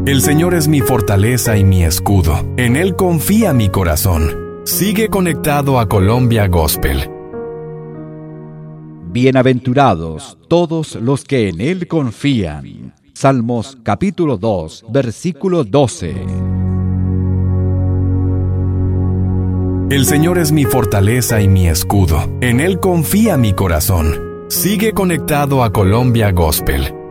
El Señor es mi fortaleza y mi escudo. En Él confía mi corazón. Sigue conectado a Colombia Gospel. Bienaventurados todos los que en Él confían. Salmos capítulo 2, versículo 12. El Señor es mi fortaleza y mi escudo. En Él confía mi corazón. Sigue conectado a Colombia Gospel.